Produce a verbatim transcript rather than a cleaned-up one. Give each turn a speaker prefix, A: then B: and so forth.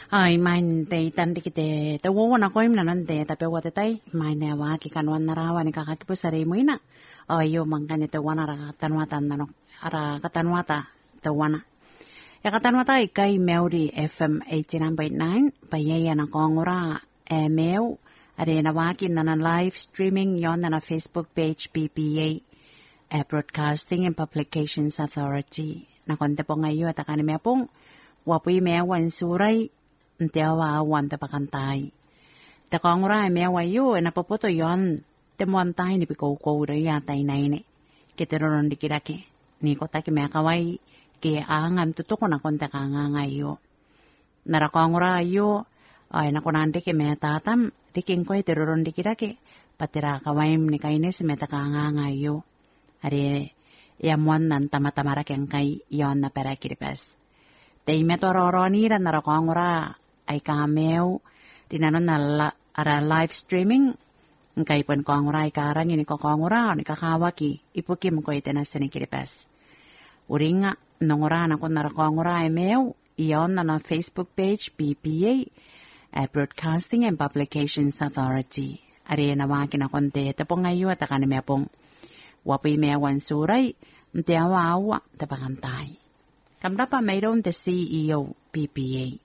A: Ai main te tandi kite te wo na koim na nante tapi wate tai main ne wa ki kanwan narawa ni kakak pu sare muina ayo mangkane te wana ra tanwata nano ara katanwata te wana ya katanwata ikai meuri F M eighty-nine point nine pa ye na kongora e meu are na wa ki na live streaming yon na Facebook page P P A e Broadcasting and Publications Authority na konte po ngayo at akani me pong wapui me wan surai ntiawa wan te pakantay. Te kongura e mea wayo e napopoto yon te muantay ni piko ko ura yatay na ini. Kite roron di kirake. Ni kota ki mea kawai ki aangam tutuko na konte ka ngayo. Nara kongura ayo ay nakunande ki mea tatam di kingkoy te roron di kirake. Patira kawaim ni kainis meta ka ngayo. Ari yamuan nan tamatamara keng kay yon na pera kiripes. Te imeto roroni ran nara kongura ay kameo dinanon na la, ara live streaming ngkay pon kongura ay karang ini ko kongura ni kakawaki ipukim ko ite na sinikiripes. Uringa nongura na ko nara kongura ay meo iyon na na Facebook page P P A uh, Broadcasting and Publications Authority. Ari na waki na konte tapong ngayon at akani mea pong wapi meawan suray ntiawa awa tapakantay. Kamrapa mayroon the C E O P P A.